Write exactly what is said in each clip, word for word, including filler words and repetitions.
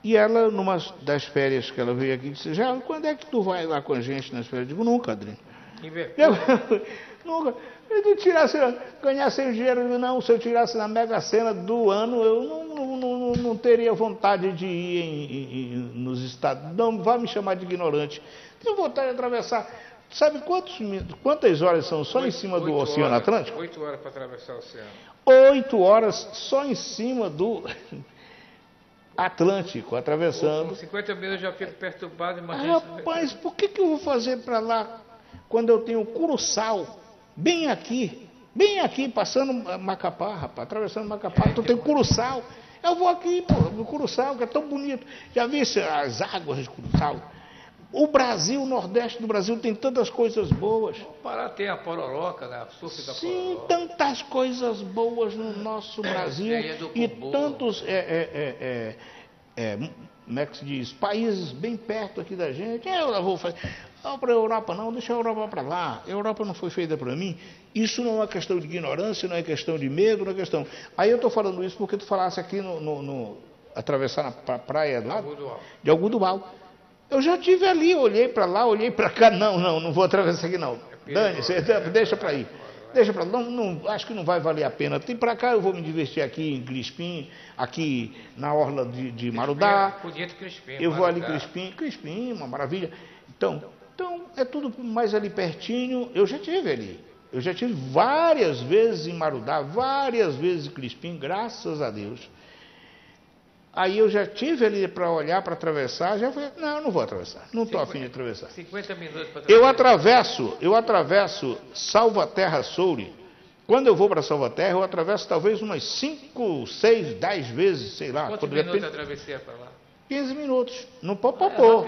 E ela, numa das férias que ela veio aqui, disse, já, quando é que tu vai lá com a gente nas férias? Eu digo, nunca, Adriano. Nunca. Se tu tirasse, ganhasse o dinheiro, não, se eu tirasse na Mega Sena do ano, eu não, não, não, não teria vontade de ir em, em, nos estados. Não vai me chamar de ignorante. Tenho vontade de atravessar. Sabe quantos, quantas horas são só oito, em cima do Oceano horas, Atlântico? Oito horas para atravessar o oceano. Oito horas só em cima do Atlântico, atravessando. Com cinquenta minutos eu já fico perturbado. Ah, rapaz, por que, que eu vou fazer para lá quando eu tenho Curuçal? Bem aqui, bem aqui, passando Macapá, rapaz, atravessando Macapá, tu tem Curuçal. Eu vou aqui, pô, no Curuçal, que é tão bonito. Já vi as águas de Curuçal? O Brasil, o Nordeste do Brasil tem tantas coisas boas. O Pará tem a Pororoca, né? A surf da Sim, Pororoca. tantas coisas boas no nosso Brasil. É, e tantos, é, é, é, é, como é que se diz, países bem perto aqui da gente. Eu não vou fazer... Não, para a Europa não, deixa a Europa para lá. A Europa não foi feita para mim. Isso não é questão de ignorância, não é questão de medo, não é questão... Aí eu estou falando isso porque tu falasse aqui no... no, no atravessar na pra, praia lá, de Algodoal. Eu já estive ali, olhei para lá, olhei para cá. Não, não, não vou atravessar aqui não. Dani, deixa para ir. Deixa para não, não, acho que não vai valer a pena. Tem para cá, eu vou me divertir aqui em Crispim, aqui na orla de, de Marudá. Eu vou ali Crispim, Crispim, uma maravilha. Então... Então, é tudo mais ali pertinho. Eu já tive ali. Eu já tive várias vezes em Marudá, várias vezes em Crispim, graças a Deus. Aí eu já tive ali para olhar, para atravessar, já falei, não, não vou atravessar, não estou afim de atravessar. cinquenta minutos para atravessar. Eu atravesso, eu atravesso Salvaterra Soure. Quando eu vou para Salvaterra, eu atravesso talvez umas cinco, seis, dez vezes, sei lá. Quantos minutos a travessia para lá? quinze minutos, no popopô,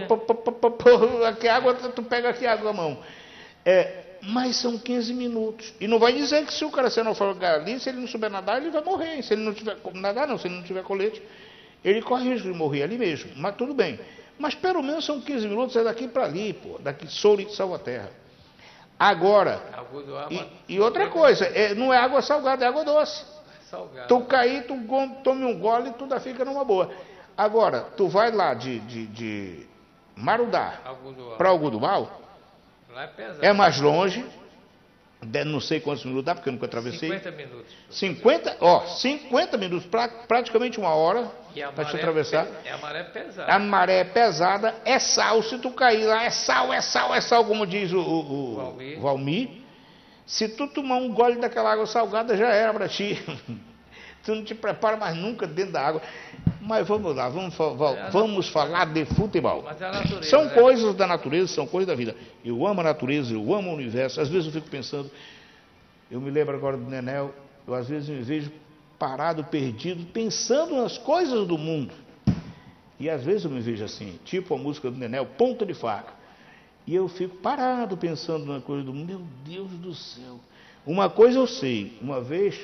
é que água, tu pega aqui água à mão. É, mas são quinze minutos. E não vai dizer que se o cara se não for ali, se ele não souber nadar, ele vai morrer. Se ele não tiver nadar, não, se ele não tiver colete, ele corre risco de morrer ali mesmo. Mas tudo bem. Mas pelo menos são quinze minutos, é daqui para ali, pô, daqui Soure de Salvaterra. Agora, e, e outra coisa, é, não é água salgada, é água doce. Salgado. Tu cair, tu tome um gole e tudo fica numa boa. Agora, tu vai lá de, de, de Marudá para Algodoal, é, é mais longe, não sei quantos minutos dá, porque eu nunca atravessei. cinquenta minutos. cinquenta, ó, cinquenta minutos, pra, praticamente uma hora para te atravessar. É a maré pesada. A maré é pesada, é sal, se tu cair lá, é sal, é sal, é sal, como diz o, o, o Valmir. Valmir. Se tu tomar um gole daquela água salgada, já era para ti. Tu não te prepara mais nunca dentro da água. Mas vamos lá, vamos, vamos falar de futebol. Mas é a natureza, são né? coisas da natureza, são coisas da vida. Eu amo a natureza, eu amo o universo. Às vezes eu fico pensando, eu me lembro agora do Nenel, eu às vezes me vejo parado, perdido, pensando nas coisas do mundo. E às vezes eu me vejo assim, tipo a música do Nenel, Ponta de Faca. E eu fico parado pensando na coisa do mundo. Meu Deus do céu. Uma coisa eu sei, uma vez...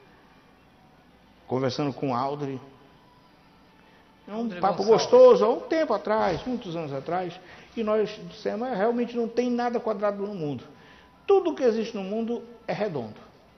conversando com o Aldri, é um Aldri papo Gonçalves. Gostoso, há um tempo atrás, muitos anos atrás, e nós dissemos, mas realmente não tem nada quadrado no mundo. Tudo que existe no mundo é redondo.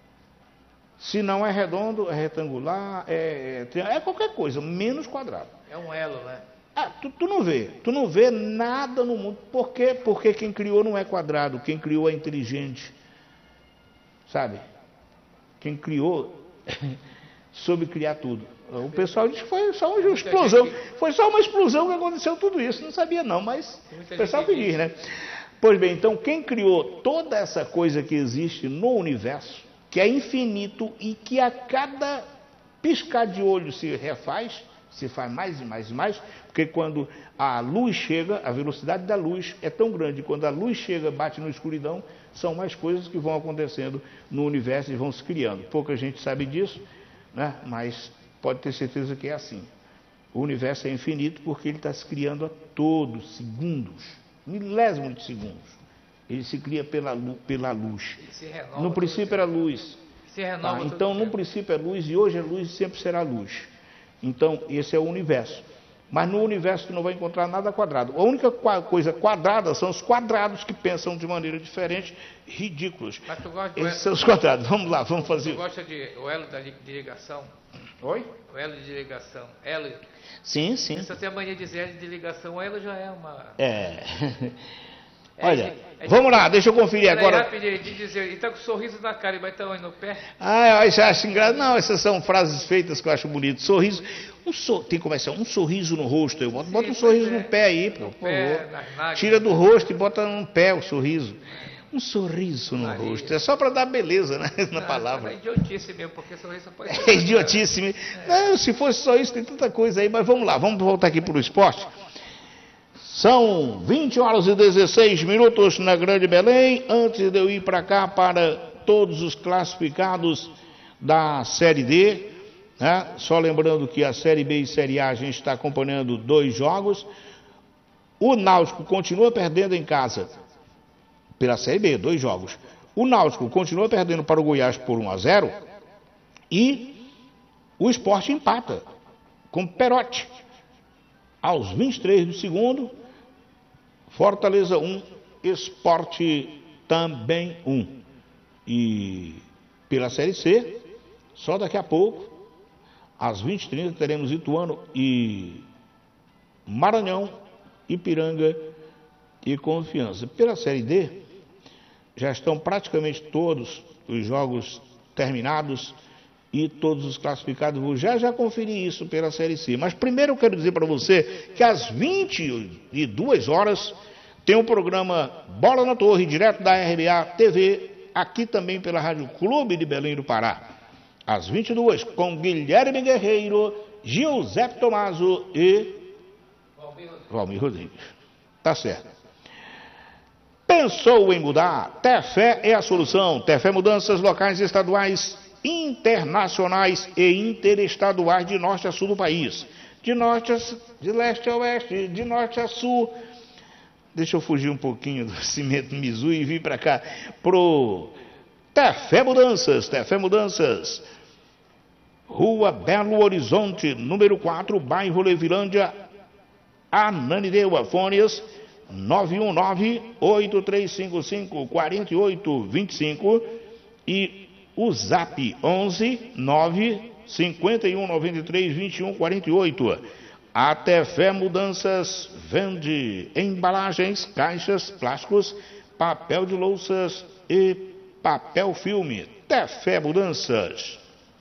Se não é redondo, é retangular, é, é, é qualquer coisa, menos quadrado. É um elo, né? Ah, tu, tu não vê, tu não vê nada no mundo. Por quê? Porque quem criou não é quadrado, quem criou é inteligente. Sabe? Quem criou... soube criar tudo. O pessoal diz que foi só uma explosão. Foi só uma explosão que aconteceu tudo isso. Não sabia não, mas o pessoal que diz, né? Pois bem, então quem criou toda essa coisa que existe no universo, que é infinito e que a cada piscar de olho se refaz, se faz mais e mais e mais, porque quando a luz chega, a velocidade da luz é tão grande, quando a luz chega, bate na escuridão, são mais coisas que vão acontecendo no universo e vão se criando. Pouca gente sabe disso, né? Mas pode ter certeza que é assim. O universo é infinito porque ele está se criando a todos segundos, milésimos de segundos. Ele se cria pela, pela luz. No princípio era luz. Tá? Então, no princípio é luz e hoje é luz e sempre será luz. Então, esse é o universo. Mas no universo tu não vai encontrar nada quadrado. A única coisa quadrada são os quadrados que pensam de maneira diferente, ridículos. Mas tu gosta Esses são os quadrados. Vamos lá, vamos fazer. Tu gosta de o elo da ligação? Oi? O elo de ligação. Elo. Sim, sim. Se você tem a mania de dizer elo de ligação, o elo já é uma... É. É, Olha, é, é, vamos lá, deixa eu conferir Peraí, agora. rapidinho, de dizer, ele tá com um sorriso na cara e vai estar onde no pé? Ah, eu acho engraçado. Não, essas são frases feitas que eu acho bonito. Sorriso. Um so... Tem que começar um sorriso no rosto. Eu boto, Sim, bota um pois sorriso é. no pé aí, pô, No por pé, favor. nas nádegas. Tira do rosto e bota no pé o sorriso. Um sorriso no Maria. rosto. É só para dar beleza, né? Na Não, palavra. É idiotice mesmo, porque sorriso só pode É idiotice. Não, se fosse só isso, tem tanta coisa aí. Mas vamos lá, vamos voltar aqui para o esporte. São vinte horas e dezesseis minutos na Grande Belém. Antes de eu ir para cá para todos os classificados da Série D, né? Só lembrando que a Série B e Série A a gente está acompanhando dois jogos. O Náutico continua perdendo em casa pela Série B, dois jogos. O Náutico continua perdendo para o Goiás por um a zero e o Sport empata com o Perotti. Aos vinte e três do segundo, Fortaleza um, Sport também um. E pela Série C, só daqui a pouco, às vinte e trinta, teremos Ituano e Maranhão, Ipiranga e Confiança. Pela Série D, já estão praticamente todos os jogos terminados e todos os classificados. Vou já já conferir isso pela Série C. Mas primeiro eu quero dizer para você que às vinte e duas horas tem o programa Bola na Torre, direto da R B A T V, aqui também pela Rádio Clube de Belém do Pará. Às vinte e duas, com Guilherme Guerreiro, Giuseppe Tomaso e Valmir Rodrigues. Tá certo. Pensou em mudar? Tefé é a solução. Tefé Mudanças Locais, Estaduais, Internacionais e Interestaduais de norte a sul do país. De norte a, de leste a oeste, de norte a sul. Deixa eu fugir um pouquinho do cimento Mizu e vir para cá. Pro Tefé Mudanças. Tefé Mudanças. Rua Belo Horizonte, número quatro, bairro Levilândia, Ananindeua. Fones nove um nove, oito três cinco cinco, quatro oito dois cinco e o zap onze nove cinco um nove três dois um quatro oito. A Tefé Mudanças vende embalagens, caixas, plásticos, papel de louças e papel filme. Tefé Mudanças.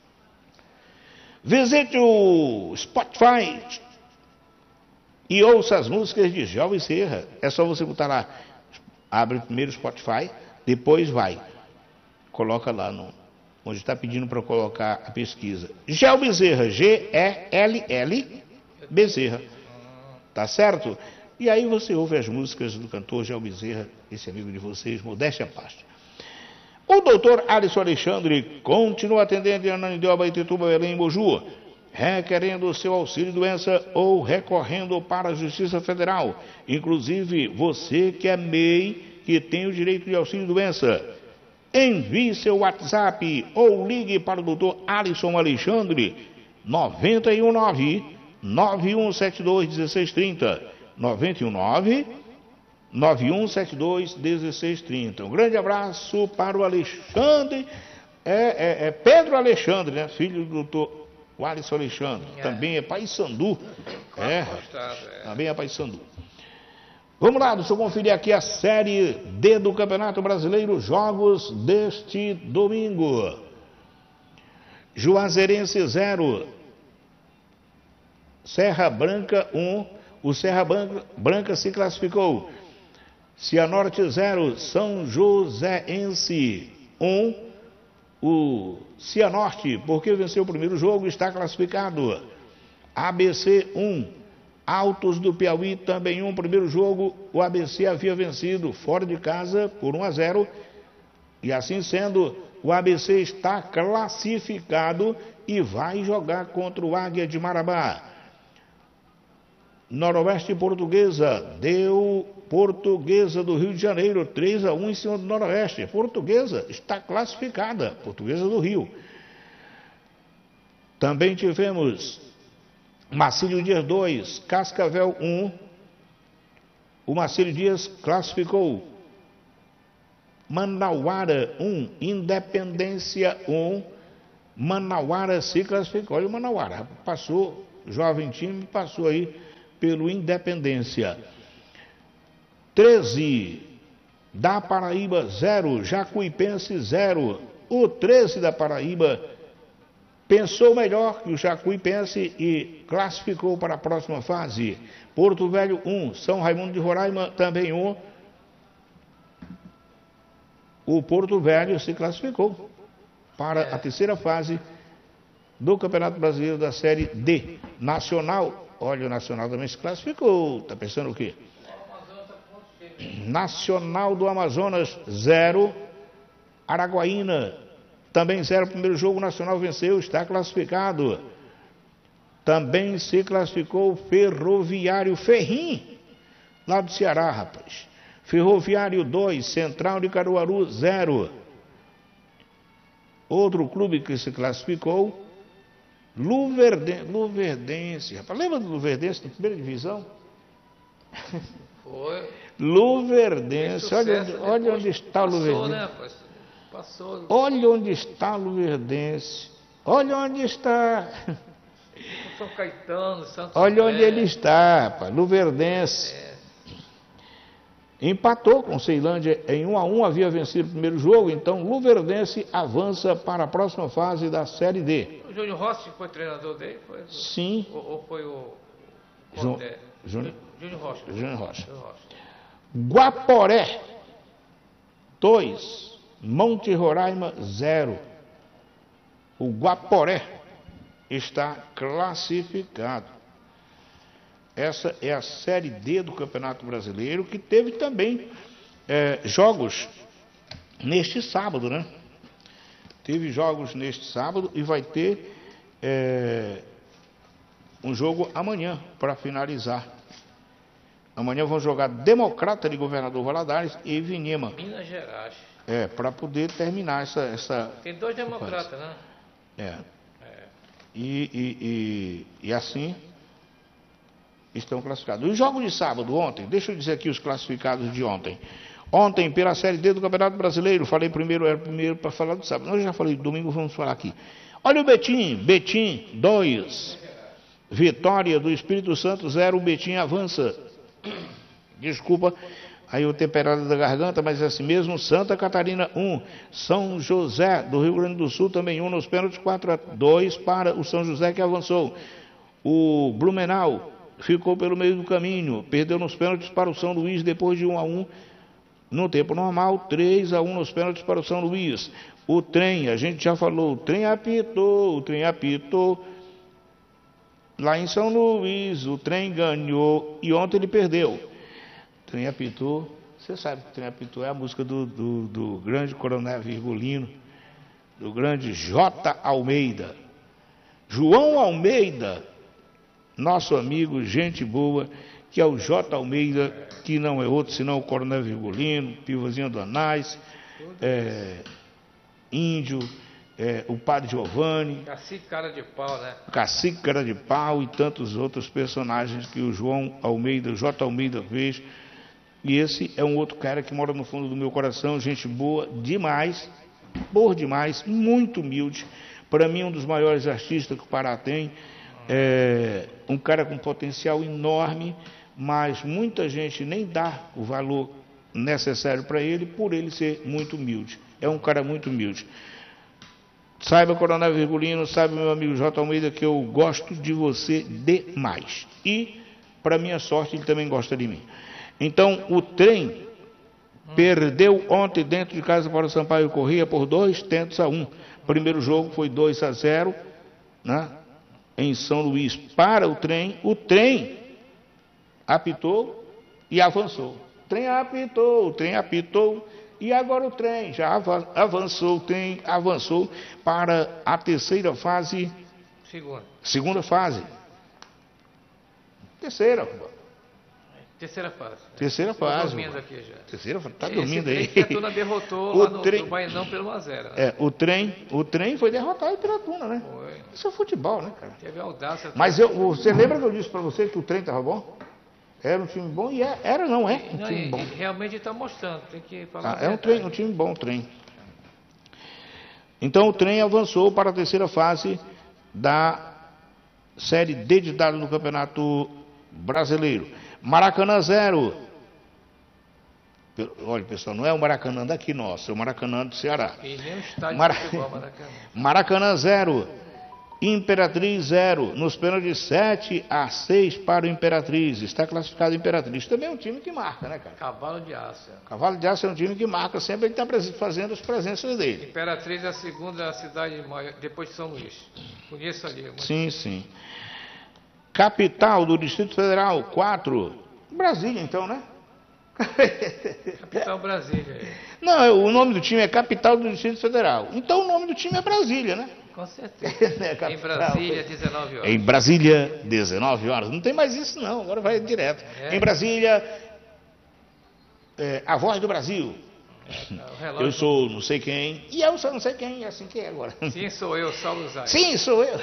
Visite o Spotify e ouça as músicas de Gel Serra. É só você botar lá, abre primeiro o Spotify, depois vai, coloca lá no, onde está pedindo para colocar a pesquisa. Gel Bezerra, G E L L Bezerra, tá certo? E aí você ouve as músicas do cantor Gel Bezerra, esse amigo de vocês, modéstia à parte. O doutor Alisson Alexandre continua atendendo em Ananindeua, Baitetuba, Belém e Moju, requerendo o seu auxílio-doença ou recorrendo para a Justiça Federal. Inclusive, você que é M E I, que tem o direito de auxílio-doença, envie seu WhatsApp ou ligue para o doutor Alisson Alexandre, nove um nove, nove um sete dois, um seis três zero, nove um nove, nove um sete dois, um seis três zero. Um grande abraço para o Alexandre, é, é, é Pedro Alexandre, né? Filho do doutor o Alisson Alexandre, é. Também é Paysandu. É, é, também é Paysandu. Vamos lá, deixa eu conferir aqui a Série D do Campeonato Brasileiro, jogos deste domingo. Juazeirense zero, Serra Branca um, o Serra Branca, Branca se classificou. Cianorte zero, São Joséense um, o Cianorte, porque venceu o primeiro jogo, está classificado. A B C um, Altos do Piauí também um, primeiro jogo, o A B C havia vencido fora de casa por um a zero, e assim sendo, o A B C está classificado e vai jogar contra o Águia de Marabá. Noroeste Portuguesa, deu Portuguesa do Rio de Janeiro, três a um em cima do Noroeste. Portuguesa está classificada, Portuguesa do Rio. Também tivemos Marcílio Dias dois, Cascavel um. O Marcílio Dias classificou. Manauara um, Independência um. Manauara se classificou. Olha o Manauara, passou, jovem time, passou aí pelo Independência. treze da Paraíba, zero. Jacuipense, zero. O treze da Paraíba pensou melhor que o Jacuipense e classificou para a próxima fase. Porto Velho, um. São Raimundo de Roraima, também um. O Porto Velho se classificou para a terceira fase do Campeonato Brasileiro da Série D. Nacional, olha, o Nacional também se classificou. Está pensando o quê? Nacional do Amazonas, zero. Araguaína, também zero. Primeiro jogo, o Nacional venceu, está classificado. Também se classificou o Ferroviário Ferrim, lá do Ceará, rapaz. Ferroviário dois, Central de Caruaru, zero. Outro clube que se classificou, Luverdense, Luverdense, rapaz, lembra do Luverdense na primeira divisão? Foi. Luverdense, olha onde, Depois olha onde está o passou, Luverdense. né, rapaz? Passou. Olha onde está o Luverdense. Olha onde está. São Caetano, Santos Olha onde André. ele está, rapaz, Luverdense. É. Empatou com Ceilândia em um a um, havia vencido o primeiro jogo, então Luverdense avança para a próxima fase da Série D. O Júnior Rossi foi treinador dele? Foi, Sim. Ou, ou foi o... Ju- é, Júnior- Júnior Rocha. Júnior Rocha. Júnior Rocha. Guaporé, dois. Monte Roraima, zero. O Guaporé está classificado. Essa é a Série D do Campeonato Brasileiro, que teve também é, jogos neste sábado, né? Teve jogos neste sábado e vai ter é, um jogo amanhã para finalizar. Amanhã vão jogar Democrata de Governador Valadares e Vinema. Minas Gerais. É, para poder terminar essa... essa Tem dois democratas, né? é. E, e, e, e assim estão classificados. Os jogos de sábado, ontem, deixa eu dizer aqui os classificados de ontem. Ontem, pela Série D do Campeonato Brasileiro, falei primeiro, era primeiro para falar do sábado. Eu já falei domingo, vamos falar aqui. Olha o Betim, Betim, dois. Vitória do Espírito Santo, zero. O Betim avança. Desculpa, aí o temperado da garganta, mas é assim mesmo. Santa Catarina, um. São José, do Rio Grande do Sul, também um. Nos pênaltis, quatro a dois para o São José, que avançou. O Blumenau ficou pelo meio do caminho, perdeu nos pênaltis para o São Luís, depois de um a um. No tempo normal, três a um nos pênaltis para o São Luís. O trem, a gente já falou, o trem apitou, o trem apitou. Lá em São Luís, o trem ganhou e ontem ele perdeu. O trem apitou, você sabe que o trem apitou é a música do, do, do grande Coronel Virgulino, do grande J. Almeida. João Almeida, nosso amigo, gente boa, que é o J. Almeida, que não é outro senão o Coronel Virgulino, Pivozinho do Anais, é, Índio, é, o Padre Giovanni, Cacique Cara de Pau, né? Cacique Cara de Pau e tantos outros personagens que o João Almeida, o J. Almeida fez. E esse é um outro cara que mora no fundo do meu coração, gente boa demais, por demais, muito humilde. Para mim, um dos maiores artistas que o Pará tem. É um cara com potencial enorme, mas muita gente nem dá o valor necessário para ele, por ele ser muito humilde. É um cara muito humilde. Saiba, Coronel Virgulino, saiba, meu amigo J. Almeida, que eu gosto de você demais. E, para minha sorte, ele também gosta de mim. Então, o trem perdeu ontem dentro de casa para o Sampaio Corrêa por dois tentos a um. Primeiro jogo foi dois a zero, né, em São Luís para o trem. O trem apitou e avançou. O trem apitou, o trem apitou. E agora o trem já avançou, o trem avançou para a terceira fase. Segunda. Segunda fase. Terceira. Terceira fase. Terceira Estou fase. dormindo aqui já. Terceira fase. Está Esse dormindo aí. trem que a Tuna derrotou O lá no, trem- no Bainão pelo um a zero. Né? É, o trem, o trem foi derrotado em Piratuna, né? Foi. Isso é futebol, né, cara? Teve audácia. Mas eu, você lembra que eu disse para você que o trem estava bom? Era um time bom e é, era, não é? Um Não, time e- bom. e realmente está mostrando. Tem que falar. Ah, a é um, verdade. trem, um time bom, um trem. Então o trem avançou para a terceira fase da Série D de dados do Campeonato Brasileiro. Maracanã zero. Olha, pessoal, não é o Maracanã daqui nosso, é o Maracanã do Ceará. E nem o estádio Mara... de futebol Maracanã. Maracanã zero. Imperatriz zero. Nos pênaltis sete a seis para o Imperatriz. Está classificado o Imperatriz. Também é um time que marca, né, cara? Cavalo de Aço. Cavalo de Aço é um time que marca, sempre ele está fazendo as presenças dele. Imperatriz é a segunda cidade maior, depois de São Luís. Conheço ali. Mas... Sim, sim. Capital do Distrito Federal, quatro. Brasília, então, né? Capital Brasília. Não, o nome do time é Capital do Distrito Federal. Então o nome do time é Brasília, né? Com certeza. É, em Brasília, dezenove horas. Em Brasília, dezenove horas. Não tem mais isso, não. Agora vai direto. É. Em Brasília, é, a voz do Brasil. É, eu sou não sei quem. E eu sou não sei quem. É assim que é agora. Sim, sou eu, Saulo Zay. Sim, sou eu.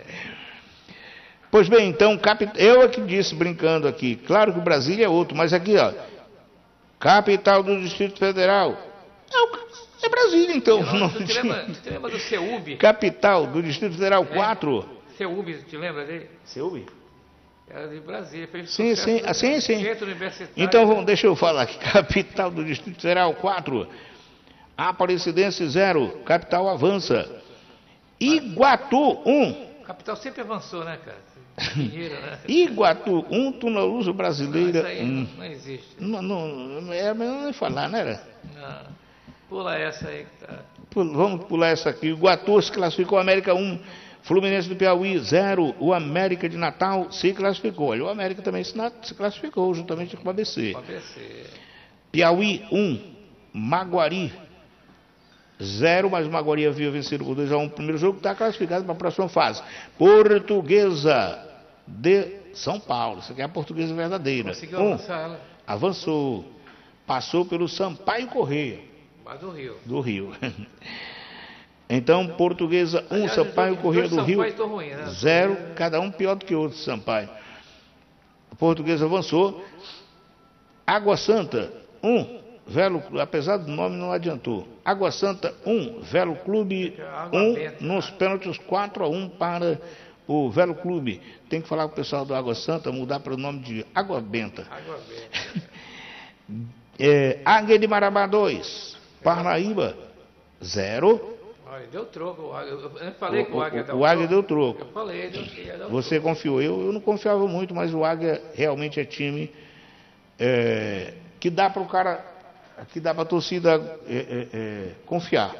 Pois bem, então, eu aqui disse, brincando aqui. Claro que o Brasília é outro, mas aqui, ó. Capital do Distrito Federal. É, o, é Brasília, então. Não, tu, te lembra, tu te lembra do C U B? Capital do Distrito Federal, quatro. É, C U B, te lembra dele? C U B? Era de Brasília. Fez sim, sim, no, sim, sim. Universitário. Então, vamos, deixa eu falar aqui. Capital do Distrito Federal, quatro. Aparecidense, zero. Capital avança. Iguatu, um. Capital sempre avançou, né, cara? Dinheiro, né? Iguatu, um, Tunaluso Brasileira. Não, isso aí um. não, não existe. Não, não, é melhor nem falar, né? Era? Não. Pula essa aí que tá. Vamos pular essa aqui. Iguatu se classificou, América um. Fluminense do Piauí, zero. O América de Natal se classificou. Olha, o América também se, se classificou, juntamente com o A B C. O A B C. Piauí, um. Maguari, zero, mas o Maguari havia vencido por dois a um no primeiro jogo, está classificado para a próxima fase. Portuguesa de São Paulo, isso aqui é a Portuguesa verdadeira. Conseguiu um, avançar ela. Avançou, passou pelo Sampaio Corrêa. Mas do Rio. Do Rio. Então, Portuguesa um, Aliás, Sampaio Corrêa do Rio, ruim, né? zero, cada um pior do que o outro, Sampaio. A Portuguesa avançou. Água Santa, um. Velo, apesar do nome, não adiantou. Água Santa, um. Velo Clube, um. Nos pênaltis, quatro a um para o Velo Clube. Tem que falar com o pessoal do Água Santa, mudar para o nome de Água Benta. Água Benta. é, Águia de Marabá, dois. Parnaíba, zero. Olha, deu troco. O Águia, eu falei que o Águia deu troco. O Águia deu troco. Eu falei, deu, deu Você troco. confiou. Eu, eu não confiava muito, mas o Águia realmente é time é, que dá para o cara... que dá para a torcida é, é, é, confiar.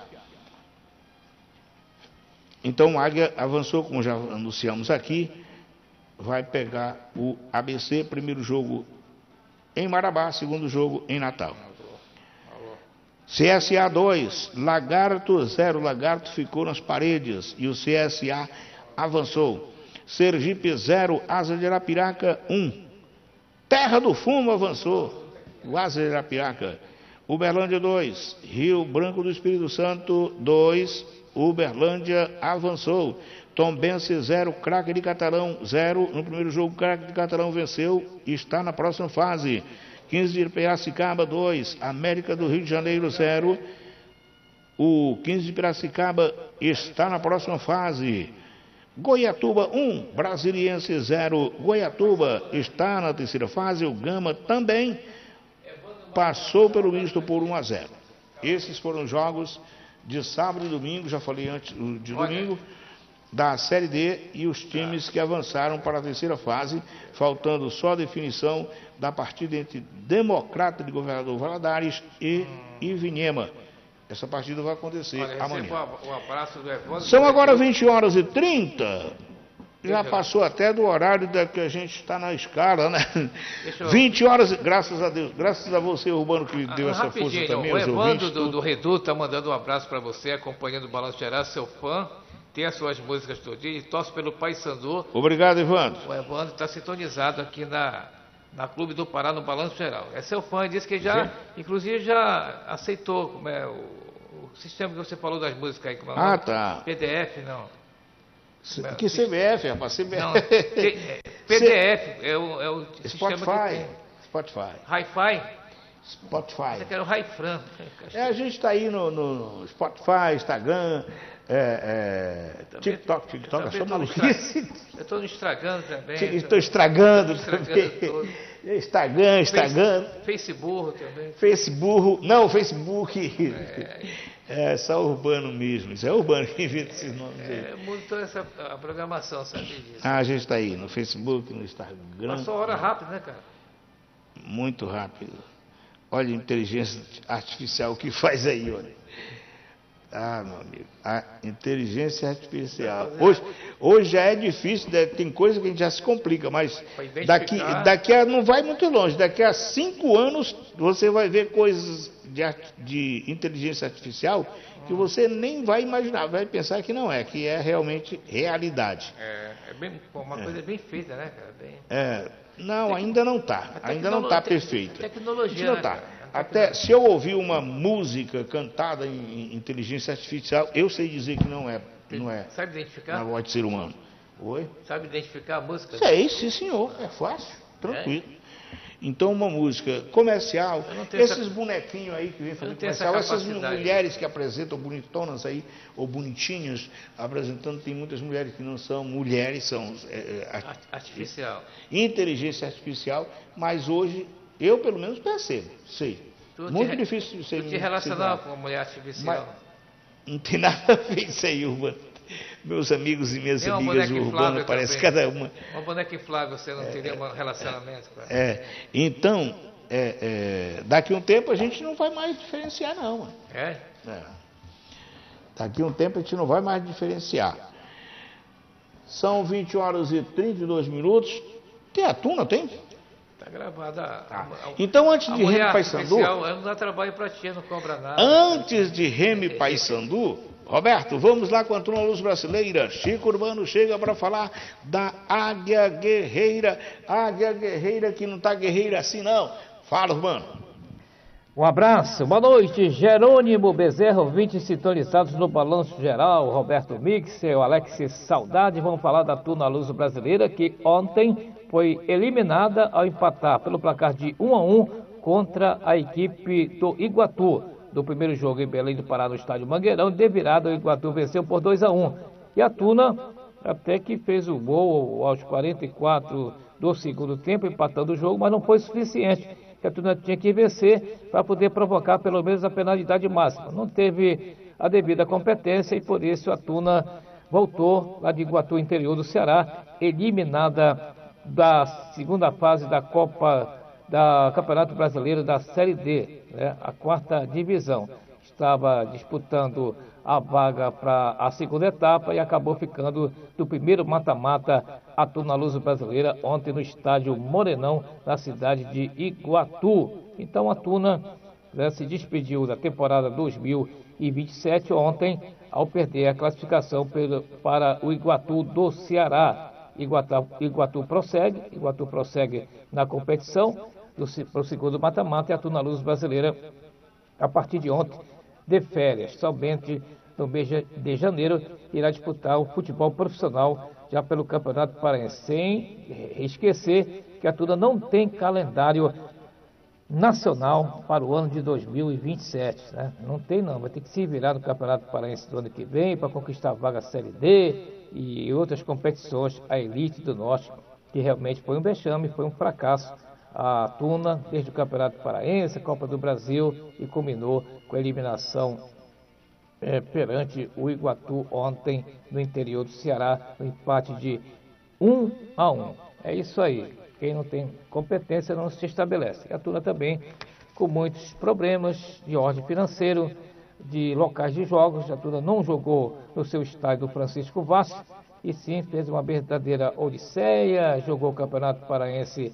Então o Águia avançou, como já anunciamos aqui, vai pegar o A B C, primeiro jogo em Marabá, segundo jogo em Natal. C S A dois, Lagarto zero, Lagarto ficou nas paredes e o C S A avançou. Sergipe zero, Asa de Arapiraca um. Terra do Fumo avançou, o Asa de Arapiraca. Uberlândia dois, Rio Branco do Espírito Santo dois, Uberlândia avançou. Tombense zero, Craque de Catalão zero. No primeiro jogo, Craque de Catalão venceu e está na próxima fase. quinze de Piracicaba dois, América do Rio de Janeiro zero. O quinze de Piracicaba está na próxima fase. Goiatuba um, Brasiliense zero. Goiatuba está na terceira fase. O Gama também passou pelo misto por um a zero. Esses foram os jogos de sábado e domingo, já falei antes de domingo, da Série D e os times que avançaram para a terceira fase, faltando só a definição da partida entre Democrata de Governador Valadares e Ivinhema. Essa partida vai acontecer Olha, amanhã. Um abraço do Evandro. São agora vinte horas e trinta. Já passou até do horário da que a gente está na escala, né? Eu... vinte horas, graças a Deus, graças a você, Urbano, que deu ah, essa força também. O Evandro do, do Reduto está mandando um abraço para você, acompanhando o Balanço Geral, seu fã, tem as suas músicas todinhas e torce pelo Paysandu. Obrigado, Evandro. O Evandro está sintonizado aqui na, na Clube do Pará, no Balanço Geral. É seu fã, disse que já, Sim. inclusive, já aceitou como é, o, o sistema que você falou das músicas aí. Como é ah, tá. P D F, não. Que C B F, rapaz, C B F. Não, P D F é o, é o Spotify. sistema que tem. Spotify. Hi-Fi. Spotify. Você quer o Raifran. É, a gente está aí no, no Spotify, Instagram, é, é, TikTok, TikTok, é só maluquice. Eu estou estragando também. Estou estragando, estragando também. Instagram, Instagram. Facebook também. Facebook, não, Facebook. É. é só urbano mesmo, isso é urbano que inventa esses nomes aí. É, mudou essa a programação, sabe disso. Ah, a gente está aí no Facebook, no Instagram. Passou hora rápido, né, cara? Muito rápido. Olha a inteligência artificial que faz aí, olha. Ah, meu amigo, a inteligência artificial. Hoje, hoje já é difícil, tem coisa que a gente já se complica, mas daqui, daqui a, não vai muito longe, daqui a cinco anos você vai ver coisas de, de inteligência artificial que você nem vai imaginar, vai pensar que não é, que é realmente realidade. É, é bem, uma coisa é. bem feita, né, cara? Bem... É, não, ainda não está, ainda não está perfeito. Tecnologia, não né, tá. Até se eu ouvir uma música cantada em inteligência artificial, eu sei dizer que não é, não é. Sabe identificar? Na voz de ser humano. Oi? Sabe identificar a música? Sei, sim, senhor. É fácil, tranquilo. É? Então, uma música comercial, esses essa... bonequinhos aí que vem fazer comercial, essa essas mulheres que apresentam bonitonas aí, ou bonitinhas, apresentando, tem muitas mulheres que não são mulheres, são é, art... artificial. Inteligência artificial, mas hoje eu pelo menos percebo, sei. Tu Muito te, difícil de ser. Tu te relacionar com uma mulher artificial? Mas não tem nada a ver isso aí, Urbano. Meus amigos e minhas amigas urbanas, parece cada uma. Uma boneca inflável, você não é, teria um relacionamento com ela. É, então, é, é, daqui a um tempo a gente não vai mais diferenciar, não. Mano. É? é? Daqui a um tempo a gente não vai mais diferenciar. São vinte horas e trinta e dois minutos. Tem a tuna, tem? Está gravada. Ah. Então, antes de Remy Paysandu. Não dá trabalho para ti, não cobra nada. Antes de Remy Paysandu, Roberto, vamos lá com a Tuna Luz Brasileira. Chico Urbano chega para falar da Águia Guerreira. Águia Guerreira que não está guerreira assim, não. Fala, Urbano. Um abraço, boa noite, Jerônimo Bezerra, ouvintes sintonizados no Balanço Geral, Roberto Mixer, Alex Saudade. Vamos falar da Tuna Luz Brasileira que ontem foi eliminada ao empatar pelo placar de um a um contra a equipe do Iguatu. Do primeiro jogo em Belém do Pará, no estádio Mangueirão, de virada o Iguatu venceu por dois a um. E a Tuna até que fez o gol aos quarenta e quatro do segundo tempo, empatando o jogo, mas não foi suficiente. A Tuna tinha que vencer para poder provocar pelo menos a penalidade máxima. Não teve a devida competência e por isso a Tuna voltou lá de Iguatu, interior do Ceará, eliminada da segunda fase da Copa da Campeonato Brasileiro da Série D, né, a quarta divisão. Estava disputando a vaga para a segunda etapa e acabou ficando do primeiro mata-mata a Tuna Luz Brasileira ontem no estádio Morenão, na cidade de Iguatu. Então a Tuna, né, se despediu da temporada dois mil e vinte e sete ontem ao perder a classificação pelo, para o Iguatu do Ceará. Iguatu, Iguatu prossegue, Iguatu prossegue na competição para o segundo mata-mata e a Tuna Luz Brasileira, a partir de ontem, de férias. Somente no mês de janeiro irá disputar o futebol profissional já pelo Campeonato Paraense. Sem esquecer que a Tuna não tem calendário nacional para o ano de dois mil e vinte e sete. Né? Não tem não, vai ter que se virar no Campeonato Paraense do ano que vem para conquistar a vaga Série D e outras competições, a elite do Norte, que realmente foi um vexame, foi um fracasso. A Tuna, desde o Campeonato Paraense, a Copa do Brasil, e culminou com a eliminação é, perante o Iguatu ontem no interior do Ceará, no empate de um a um. É isso aí, quem não tem competência não se estabelece. E a Tuna também com muitos problemas de ordem financeiro, de locais de jogos. A Tuna não jogou no seu estádio do Francisco Vasco, e sim fez uma verdadeira odisseia, jogou o Campeonato Paraense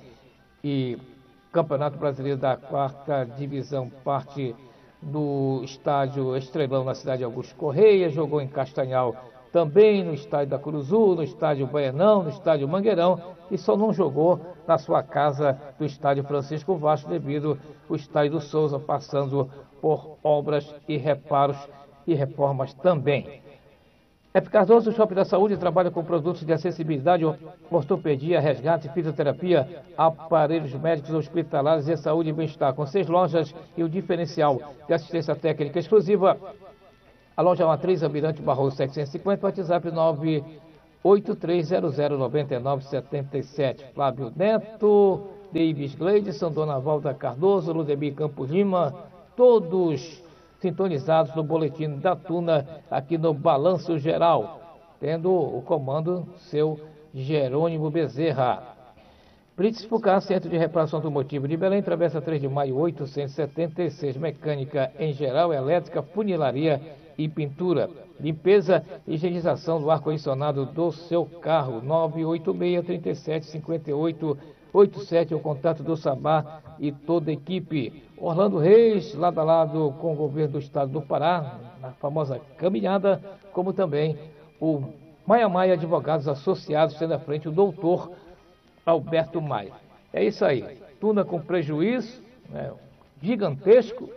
e Campeonato Brasileiro da quarta divisão, parte do estádio Estrelão na cidade de Augusto Correia, jogou em Castanhal também, no estádio da Curuzu, no estádio Baianão, no estádio Mangueirão, e só não jogou na sua casa do estádio Francisco Vasco devido ao estádio do Souza passando por obras e reparos e reformas também. F. Cardoso, Shopping da Saúde, trabalha com produtos de acessibilidade, ortopedia, resgate, fisioterapia, aparelhos médicos hospitalares e saúde e bem-estar, com seis lojas e o diferencial de assistência técnica exclusiva. A loja Matriz, Almirante Barroso setecentos e cinquenta, WhatsApp nove oito três zero zero nove nove sete sete. Flávio Neto, Davis Gleidson, Dona Valda Cardoso, Ludemir Campos Lima, todos sintonizados no boletim da Tuna, aqui no Balanço Geral, tendo o comando seu Jerônimo Bezerra. Brits Fucar, Centro de Reparação Automotiva de Belém, Travessa três de maio, oitocentos e setenta e seis, mecânica em geral, elétrica, funilaria e pintura. Limpeza e higienização do ar-condicionado do seu carro. nove oito seis, três sete, cinco oito oito sete, o contato do Sabá e toda a equipe. Orlando Reis, lado a lado com o governo do estado do Pará, na famosa caminhada, como também o Maia Maia Advogados Associados, tendo à frente o doutor Alberto Maia. É isso aí. Tuna com prejuízo, né, gigantesco.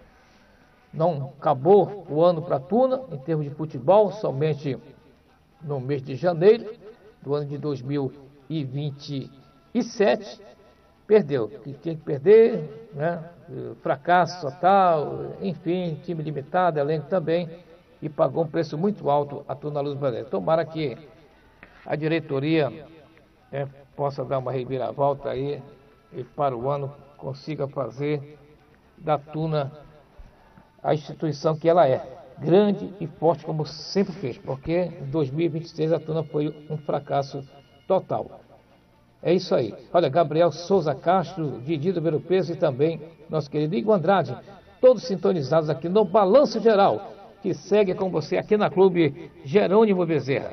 Não acabou o ano para a Tuna, em termos de futebol, somente no mês de janeiro do ano de dois mil e vinte e sete. Perdeu, que tinha que perder, né? Fracasso total, enfim, time limitado, elenco também, e pagou um preço muito alto a Tuna Luz Brasileira. Tomara que a diretoria, né, possa dar uma reviravolta aí e para o ano consiga fazer da Tuna a instituição que ela é, grande e forte como sempre fez, porque em dois mil e vinte e seis a Tuna foi um fracasso total. É isso aí. Olha, Gabriel Souza Castro, Didi do Ver o Peso e também nosso querido Igor Andrade, todos sintonizados aqui no Balanço Geral, que segue com você aqui na Clube Jerônimo Bezerra.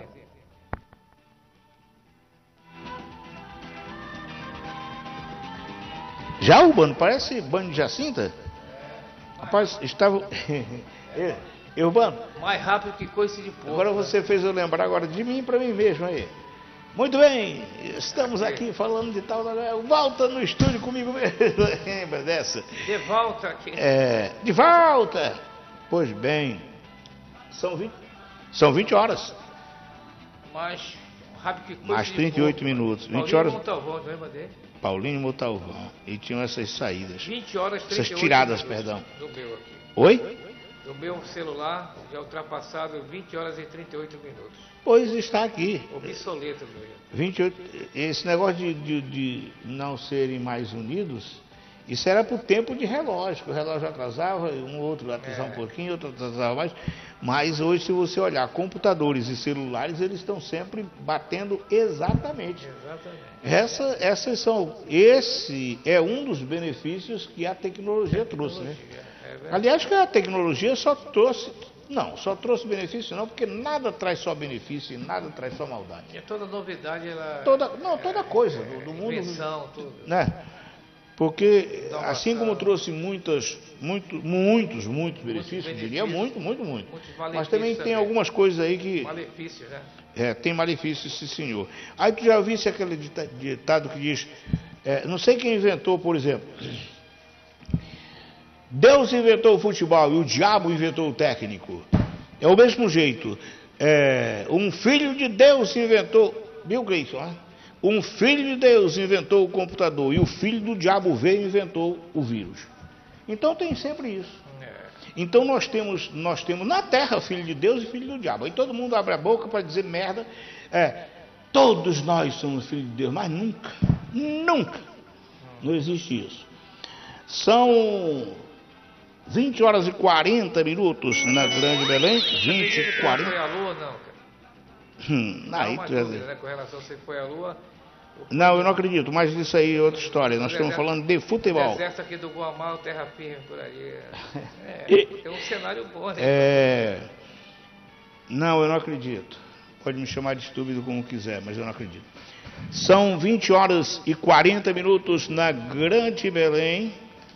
Já, Urbano? Parece banho de Jacinta? Rapaz, estava... Eu, Urbano... Mais rápido que coice de porco. Agora você fez eu lembrar agora de mim para mim mesmo aí. Muito bem, estamos aqui falando de tal... Volta no estúdio comigo mesmo. Lembra dessa? De volta aqui. É, de volta. Pois bem. São vinte, são vinte horas. Mais rápido que coice Mais trinta e oito de minutos. Paulinho vinte horas... Montalvão, lembra dele? Paulinho Montalvão. E tinham essas saídas. vinte horas, trinta e oito essas tiradas, minutos perdão. Do meu aqui. Oi? Do meu celular, já ultrapassado vinte horas e trinta e oito minutos. Pois está aqui. Obsoleto, meu. vinte e oito, esse negócio de, de, de não serem mais unidos, isso era por tempo de relógio, que o relógio atrasava, um outro atrasava é. um pouquinho, outro atrasava mais. Mas hoje, se você olhar computadores e celulares, eles estão sempre batendo exatamente. Exatamente. Essa, essas são, esse é um dos benefícios que a tecnologia, tecnologia trouxe, né? É Aliás, que a tecnologia só trouxe, não, só trouxe benefício não, porque nada traz só benefício e nada traz só maldade. E toda novidade, ela... Toda, não, toda coisa é, do, do mundo. Invenção, tudo. Né? Porque assim como trouxe muitas, muito, muitos, muitos benefícios, benefícios, diria muito, muito, muito. Mas também tem também. algumas coisas aí que... Malefícios, né? É, tem malefícios, sim, senhor. Aí tu já ouvisse aquele ditado que diz, é, não sei quem inventou, por exemplo, Deus inventou o futebol e o diabo inventou o técnico. É o mesmo jeito. É, um filho de Deus inventou, Bill Gates, né? Um filho de Deus inventou o computador e o filho do diabo veio e inventou o vírus. Então tem sempre isso. Então nós temos, nós temos na Terra filho de Deus e filho do diabo. Aí todo mundo abre a boca para dizer merda. É, todos nós somos filhos de Deus, mas nunca, nunca, não existe isso. São vinte horas e quarenta minutos na Grande Belém. vinte e quarenta. Foi a lua, não, cara? Hum, não, aí, uma tu dúvida, né, com relação a se foi a lua. Não, eu não acredito, mas isso aí é outra história. Nós estamos falando de futebol. O deserto aqui do Guamal, terra firme por aí. É, e, tem um cenário bom, né? É... Não, eu não acredito. Pode me chamar de estúpido como quiser, mas eu não acredito. São vinte horas e quarenta minutos na Grande Belém.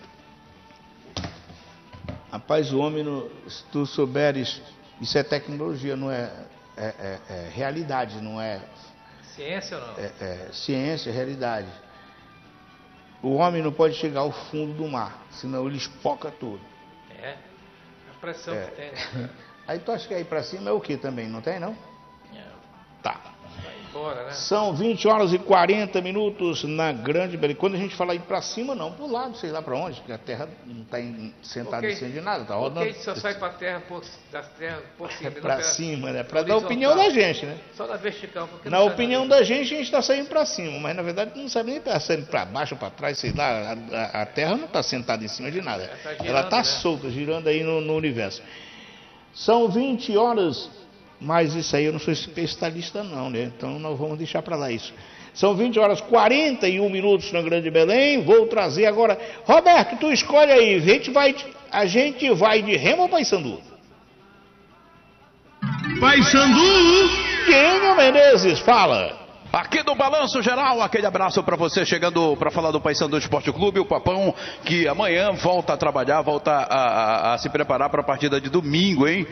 Rapaz, o homem, no, se tu souberes, isso é tecnologia, não é, é, é, é realidade, não é... Ciência ou não? É, é, ciência, realidade. O homem não pode chegar ao fundo do mar, senão ele espoca tudo. É, a pressão é. que tem, né? Aí tu acha que aí pra cima é o que também? Não tem, não? Tá. Bora, né? São vinte horas e quarenta minutos na Grande Belém. Quando a gente fala ir para cima, não, pro lado, sei lá para onde, porque a terra não está sentada okay. em cima de nada, tá rodando. Ok, só sai para a terra por, da terra por cima. É para cima, né? Para dar a opinião da gente, né? Só na vertical. Porque na opinião da gente, a gente está saindo para cima, mas na verdade não sabe nem está saindo para baixo ou para trás, sei lá. A, a, a terra não está sentada em cima de nada. Ela está girando, ela tá né? solta, girando aí no, no universo. São vinte horas. Mas isso aí eu não sou especialista não, né? Então nós vamos deixar para lá isso. São vinte horas e quarenta e um minutos na Grande Belém. Vou trazer agora... Roberto, tu escolhe aí. A gente vai, a gente vai de Remo ou Paysandu? Paysandu! Quem Menezes, fala. Aqui do Balanço Geral, aquele abraço para você chegando para falar do Paysandu Esporte Clube, o Papão que amanhã volta a trabalhar, volta a, a, a se preparar para a partida de domingo, hein?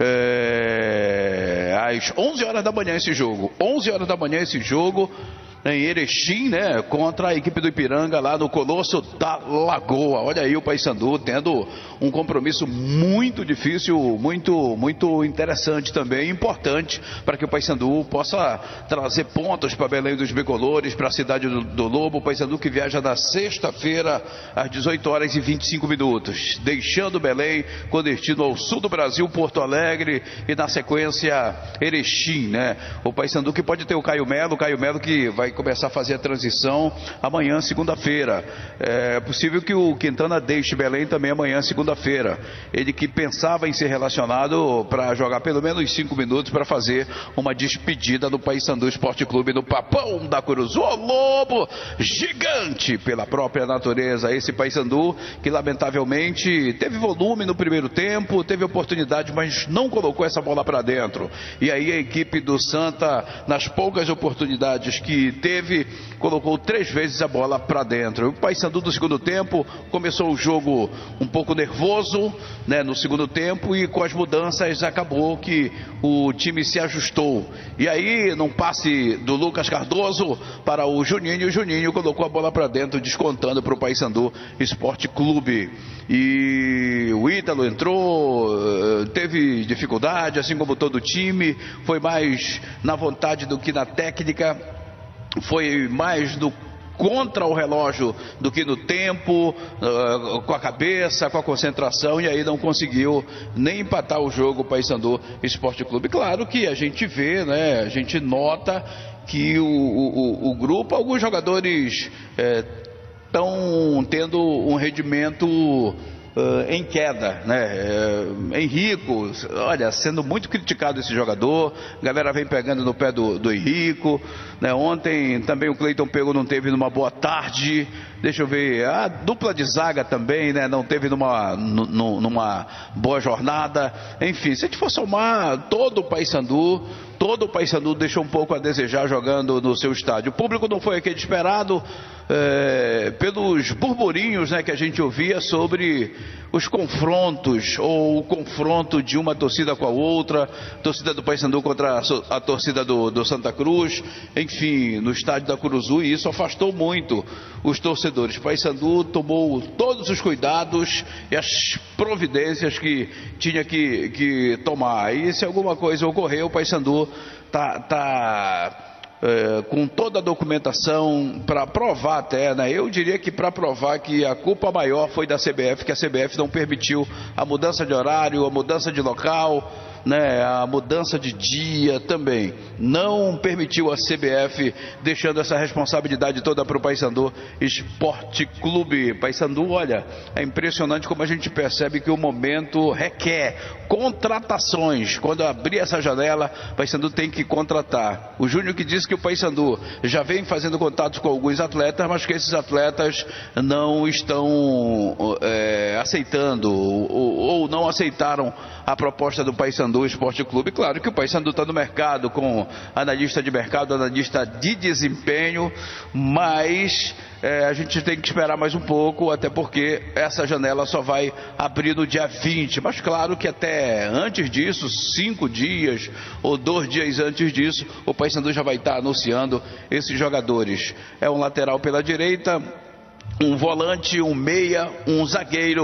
É, às onze horas da manhã esse jogo, onze horas da manhã esse jogo em Erechim, né? Contra a equipe do Ipiranga lá no Colosso da Lagoa. Olha aí o Paysandu tendo um compromisso muito difícil, muito, muito interessante também, importante para que o Paysandu possa trazer pontos para Belém dos Bicolores, para a cidade do, do Lobo. O Paysandu que viaja na sexta-feira às dezoito horas e vinte e cinco minutos, deixando Belém com destino ao sul do Brasil, Porto Alegre e na sequência Erechim, né? O Paysandu que pode ter o Caio Melo, o Caio Melo que vai começar a fazer a transição amanhã, segunda-feira. É possível que o Quintana deixe Belém também amanhã, segunda-feira. Ele que pensava em ser relacionado para jogar pelo menos cinco minutos para fazer uma despedida do Paysandu Esporte Clube no Papão da Curuzu. O Lobo gigante pela própria natureza. Esse Paysandu que lamentavelmente teve volume no primeiro tempo, teve oportunidade, mas não colocou essa bola para dentro. E aí a equipe do Santa, nas poucas oportunidades que teve, colocou três vezes a bola para dentro. O Paysandu do segundo tempo começou o jogo um pouco nervoso, né, no segundo tempo, e com as mudanças acabou que o time se ajustou. E aí, num passe do Lucas Cardoso para o Juninho, o Juninho colocou a bola para dentro, descontando para o Paysandu Esporte Clube. E o Ítalo entrou, teve dificuldade, assim como todo o time, foi mais na vontade do que na técnica. Foi mais do contra o relógio do que no tempo, uh, com a cabeça, com a concentração, e aí não conseguiu nem empatar o jogo o Paysandu Esporte Clube. Claro que a gente vê, né, a gente nota que o, o, o grupo, alguns jogadores estão é, tendo um rendimento Uh, em queda, né? Uh, Henrico, olha, sendo muito criticado esse jogador, a galera vem pegando no pé do, do Henrico, né? Ontem também o Cleiton Pego não teve numa boa tarde, deixa eu ver, a dupla de zaga também, né? Não teve numa, numa boa jornada, enfim, se a gente for somar todo o Paysandu, todo o Paysandu deixou um pouco a desejar jogando no seu estádio. O público não foi aquele esperado, é, pelos burburinhos, né, que a gente ouvia sobre os confrontos, ou o confronto de uma torcida com a outra, torcida do Paysandu contra a, a torcida do, do Santa Cruz, enfim, no estádio da Curuzu, e isso afastou muito os torcedores. O Paysandu tomou todos os cuidados e as providências que tinha que, que tomar, e se alguma coisa ocorreu, o Paysandu tá, tá é, com toda a documentação para provar até, né? Eu diria que para provar que a culpa maior foi da C B F, que a C B F não permitiu a mudança de horário, a mudança de local, né, a mudança de dia também, não permitiu a C B F, deixando essa responsabilidade toda para o Paysandu Esporte Clube. Paysandu, olha, é impressionante como a gente percebe que o momento requer contratações. Quando abrir essa janela, o Paysandu tem que contratar. O Júnior que disse que o Paysandu já vem fazendo contatos com alguns atletas, mas que esses atletas não estão é, aceitando ou, ou não aceitaram a proposta do Paysandu Esporte Clube. Claro que o Paysandu está no mercado com analista de mercado, analista de desempenho, mas é, a gente tem que esperar mais um pouco, até porque essa janela só vai abrir no dia vinte, mas claro que até antes disso, cinco dias ou dois dias antes disso, o Paysandu já vai estar anunciando esses jogadores. É um lateral pela direita, um volante, um meia, um zagueiro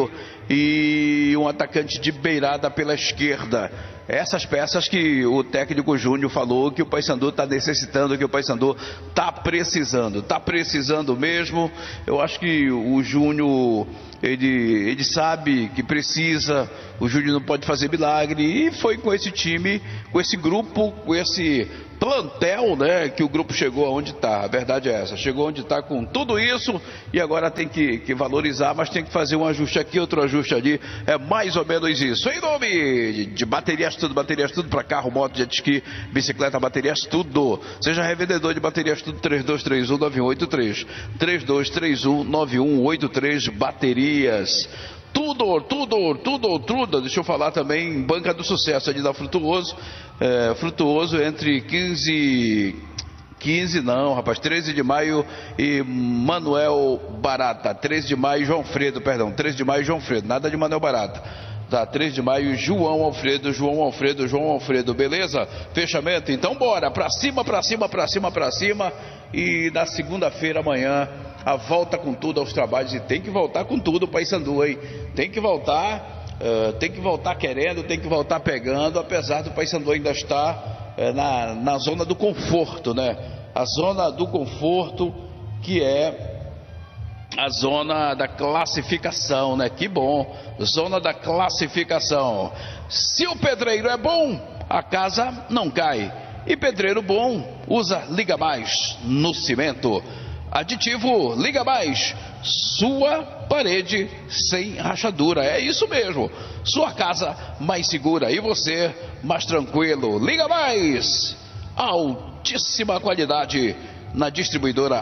e um atacante de beirada pela esquerda. Essas peças que o técnico Júnior falou que o Paysandu está necessitando, que o Paysandu está precisando, está precisando mesmo. Eu acho que o Júnior, ele, ele sabe que precisa, o Júnior não pode fazer milagre, e foi com esse time, com esse grupo, com esse plantel, né, que o grupo chegou aonde está. A verdade é essa, chegou onde está com tudo isso, e agora tem que, que valorizar, mas tem que fazer um ajuste aqui, outro ajuste ali, é mais ou menos isso. Em nome de, de baterias tudo, baterias tudo para carro, moto, jet ski, bicicleta, baterias tudo. Seja revendedor de baterias tudo, três dois três um nove um oito três, três dois três um nove um oito três, baterias. Tudo, tudo, tudo, tudo. Deixa eu falar também em Banca do Sucesso ali da Frutuoso. É, Frutuoso entre quinze, quinze não, rapaz, treze de maio e Manuel Barata. treze de maio, João Alfredo, perdão, treze de maio, João Alfredo, nada de Manuel Barata. Tá, treze de maio, João Alfredo, João Alfredo, João Alfredo, beleza? Fechamento, então bora, pra cima, pra cima, pra cima, pra cima. E na segunda-feira, amanhã, a volta com tudo aos trabalhos. E tem que voltar com tudo o Paysandu, hein? Tem que voltar, uh, tem que voltar querendo, tem que voltar pegando, apesar do Paysandu ainda estar uh, na, na zona do conforto, né? A zona do conforto, que é a zona da classificação, né? Que bom, zona da classificação. Se o pedreiro é bom, a casa não cai. E pedreiro bom usa Liga Mais no cimento. Aditivo Liga Mais, sua parede sem rachadura. É isso mesmo, sua casa mais segura e você mais tranquilo. Liga Mais, altíssima qualidade na distribuidora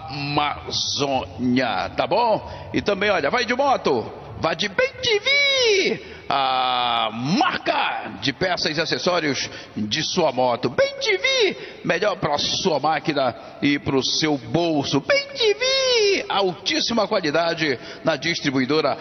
Amazônia, tá bom? E também, olha, vai de moto, vai de Bem T V, a marca de peças e acessórios de sua moto. Bem T V, melhor para sua máquina e para o seu bolso. Bem T V, altíssima qualidade na distribuidora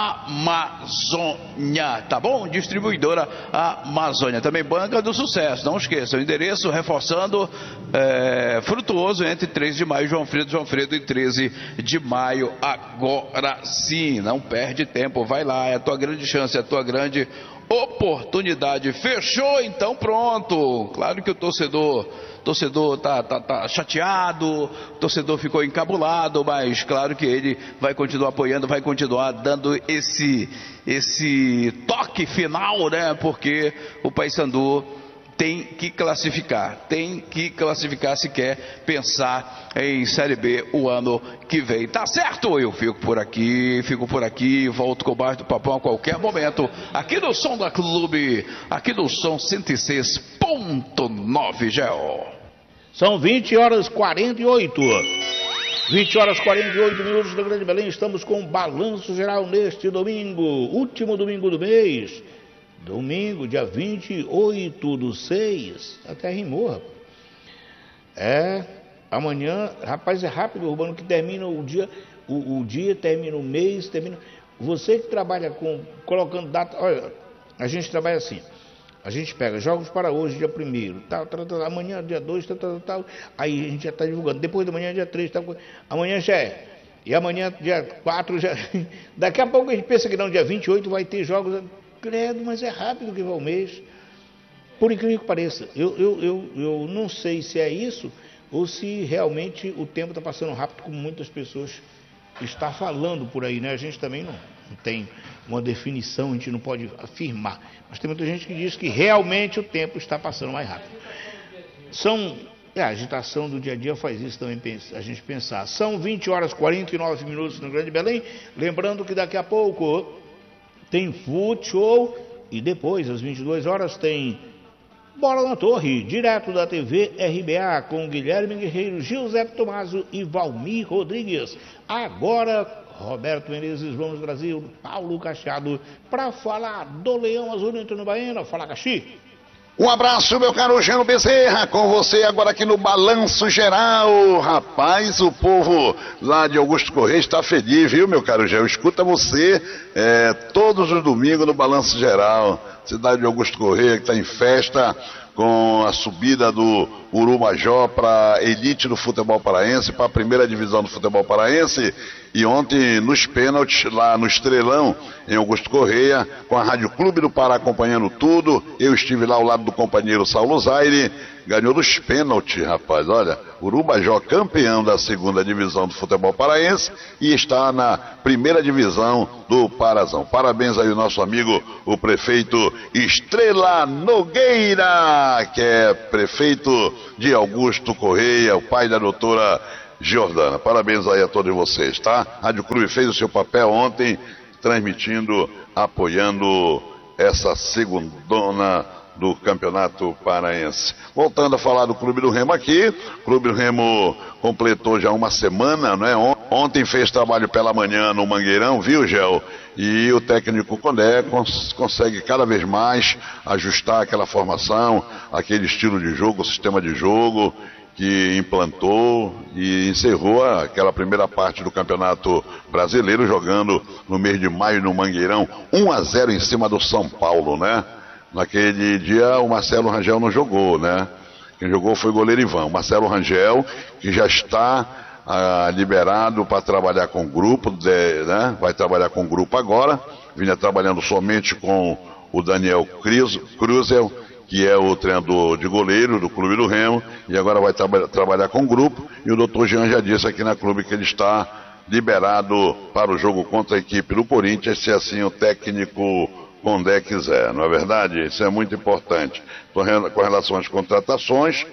Amazônia, tá bom? Distribuidora Amazônia. Também Banca do Sucesso, não esqueça, o endereço reforçando, é, Frutuoso, entre treze de maio, João Alfredo, João Alfredo e treze de maio. Agora sim, não perde tempo, vai lá, é a tua grande chance, é a tua grande oportunidade. Fechou? Então pronto. Claro que o torcedor torcedor tá, tá, tá chateado, o torcedor ficou encabulado, mas claro que ele vai continuar apoiando, vai continuar dando esse esse toque final, né? Porque o Paysandu tem que classificar, tem que classificar se quer pensar em Série B o ano que vem. Tá certo? Eu fico por aqui, fico por aqui, volto com o Bairro do Papão a qualquer momento, aqui no Som da Clube, aqui no Som cento e seis ponto nove, Gel. São vinte horas e quarenta e oito. vinte horas e quarenta e oito minutos do Grande Belém. Estamos com o balanço geral neste domingo, último domingo do mês. Domingo, dia vinte e oito do seis. Até rimou, rapaz. É, amanhã, rapaz, é rápido, Urbano, que termina o dia, o, o dia termina o mês, termina. Você que trabalha com, colocando data, olha, a gente trabalha assim. A gente pega jogos para hoje, dia primeiro, tal, tal, tal, amanhã, dia dois, tal, tal, tal, aí a gente já está divulgando. Depois da manhã, dia três, tal, amanhã já é. E amanhã, dia quatro, já. Daqui a pouco a gente pensa que não, dia vinte e oito vai ter jogos. Credo, mas é rápido que vai o mês. Por incrível que pareça, eu, eu, eu, eu não sei se é isso ou se realmente o tempo está passando rápido, como muitas pessoas estão falando por aí, né? A gente também não, não tem uma definição, a gente não pode afirmar, mas tem muita gente que diz que realmente o tempo está passando mais rápido. São, é, a agitação do dia a dia faz isso também, a gente pensar. São vinte horas e quarenta e nove minutos no Grande Belém, lembrando que daqui a pouco tem futebol e depois, às vinte e duas horas, tem Bola na Torre, direto da T V R B A, com Guilherme Guerreiro, Giuseppe Tomaso e Valmir Rodrigues. Agora, Roberto Menezes, vamos Brasil, Paulo Cachado, para falar do Leão Azul no Baiana. Fala, Caxi. Um abraço, meu caro Geno Bezerra, com você agora aqui no Balanço Geral. Rapaz, o povo lá de Augusto Correia está feliz, viu, meu caro Geno? Escuta você é, todos os domingos no Balanço Geral. Cidade de Augusto Correia que está em festa com a subida do Urumajó para a elite do futebol paraense, para a primeira divisão do futebol paraense. E ontem, nos pênaltis, lá no Estrelão, em Augusto Correia, com a Rádio Clube do Pará acompanhando tudo, eu estive lá ao lado do companheiro Saulo Zaire, ganhou nos pênaltis, rapaz. Olha, Urubajó campeão da segunda divisão do futebol paraense e está na primeira divisão do Parazão. Parabéns aí ao nosso amigo, o prefeito Estrela Nogueira, que é prefeito de Augusto Correia, o pai da doutora Giordana. Parabéns aí a todos vocês, tá? A Rádio Clube fez o seu papel ontem, transmitindo, apoiando essa segundona do Campeonato Paraense. Voltando a falar do Clube do Remo aqui, o Clube do Remo completou já uma semana, né? Ontem fez trabalho pela manhã no Mangueirão, viu, Gel? E o técnico Condé cons consegue cada vez mais ajustar aquela formação, aquele estilo de jogo, o sistema de jogo que implantou e encerrou aquela primeira parte do Campeonato Brasileiro jogando no mês de maio no Mangueirão, um a zero em cima do São Paulo, né? Naquele dia o Marcelo Rangel não jogou, né? Quem jogou foi o goleiro Ivan. O Marcelo Rangel, que já está ah, liberado para trabalhar com o grupo, de, né? Vai trabalhar com o grupo agora, vinha trabalhando somente com o Daniel Cruzel, que é o treinador de goleiro do Clube do Remo, e agora vai tra trabalhar com o grupo, e o doutor Jean já disse aqui na Clube que ele está liberado para o jogo contra a equipe do Corinthians, se assim o técnico Condé quiser, não é verdade? Isso é muito importante. Com relação às contratações,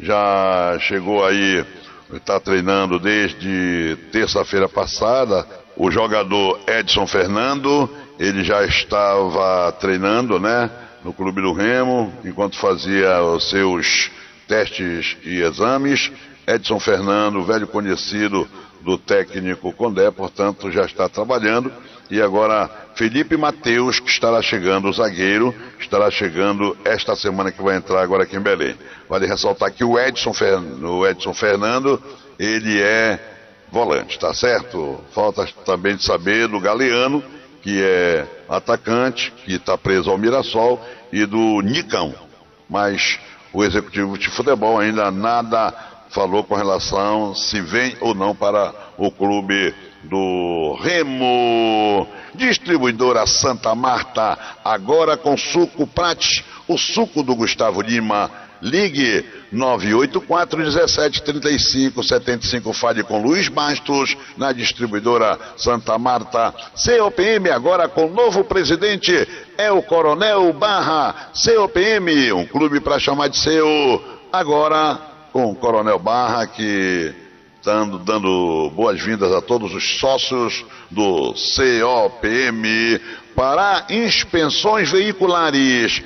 já chegou aí, está treinando desde terça-feira passada, o jogador Edson Fernando, ele já estava treinando, né? No Clube do Remo, enquanto fazia os seus testes e exames. Edson Fernando, velho conhecido do técnico Condé, portanto já está trabalhando. E agora Felipe Mateus, que estará chegando, o zagueiro, estará chegando esta semana, que vai entrar agora aqui em Belém. Vale ressaltar que o Edson, o Edson Fernando, ele é volante, tá certo? Falta também de saber do Galeano, que é atacante, que está preso ao Mirassol, e do Nicão. Mas o executivo de futebol ainda nada falou com relação se vem ou não para o Clube do Remo. Distribuidora Santa Marta, agora com suco Prate, o suco do Gustavo Lima. Ligue nove oito quatro, dezessete, trinta e cinco, setenta e cinco, fale com Luiz Bastos, na distribuidora Santa Marta. C O P M agora com novo presidente, é o Coronel Barra. C O P M, um clube para chamar de seu, agora com o Coronel Barra, que dando, dando boas-vindas a todos os sócios do C O P M para inspeções veiculares,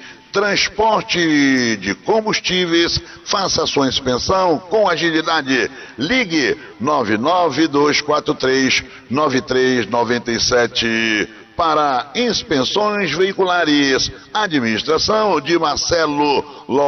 transporte de combustíveis. Faça sua inspeção com agilidade. Ligue nove nove dois quatro três, nove três nove sete para inspeções veiculares. Administração de Marcelo